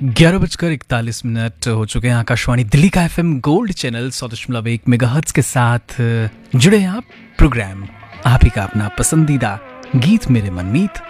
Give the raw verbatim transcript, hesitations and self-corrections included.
ग्यारह बजकर इकतालीस मिनट हो चुके हैं। आकाशवाणी दिल्ली का एफएम गोल्ड चैनल सौ दशमलव एक मेगाहर्ट्ज के साथ जुड़े हैं आप। प्रोग्राम आप ही का अपना पसंदीदा गीत मेरे मनमीत